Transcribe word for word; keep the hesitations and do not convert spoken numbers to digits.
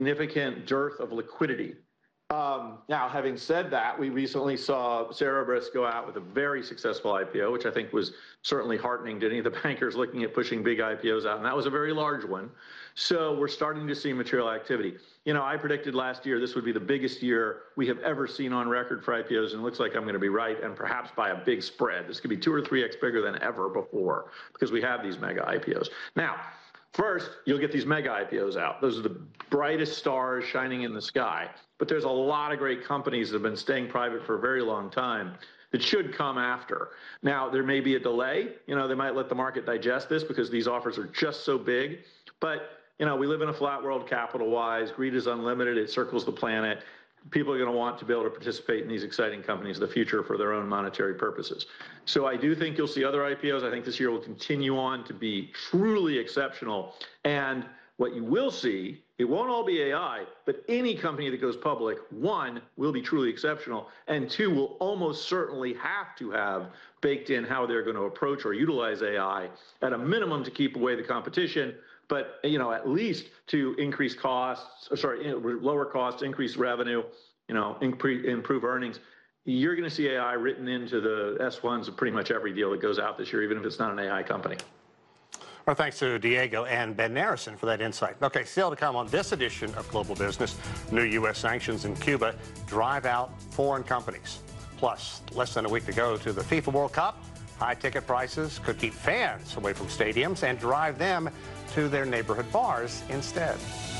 significant dearth of liquidity. Um, now, having said that, we recently saw Cerberus go out with a very successful I P O, which I think was certainly heartening to any of the bankers looking at pushing big I P Os out, and that was a very large one. So we're starting to see material activity. You know, I predicted last year this would be the biggest year we have ever seen on record for I P Os, and it looks like I'm going to be right, and perhaps by a big spread. This could be two or three X bigger than ever before because we have these mega I P Os. Now, first, you'll get these mega I P Os out. Those are the brightest stars shining in the sky. But there's a lot of great companies that have been staying private for a very long time that should come after. Now, there may be a delay. You know, they might let the market digest this because these offers are just so big. But, you know, we live in a flat world capital-wise. Greed is unlimited. It circles the planet. People are going to want to be able to participate in these exciting companies in the future for their own monetary purposes. So I do think you'll see other I P Os. I think this year will continue on to be truly exceptional. And what you will see, it won't all be A I, but any company that goes public, one, will be truly exceptional, and two, will almost certainly have to have baked in how they're going to approach or utilize A I at a minimum to keep away the competition, but, you know, at least to increase costs, or sorry, lower costs, increase revenue, you know, improve earnings. You're going to see A I written into the S ones of pretty much every deal that goes out this year, even if it's not an A I company. Well, thanks to Diego and Ben Narrison for that insight. Okay, still to come on this edition of Global Business, new U S sanctions in Cuba drive out foreign companies. Plus, less than a week to go to the FIFA World Cup. High ticket prices could keep fans away from stadiums and drive them to their neighborhood bars instead.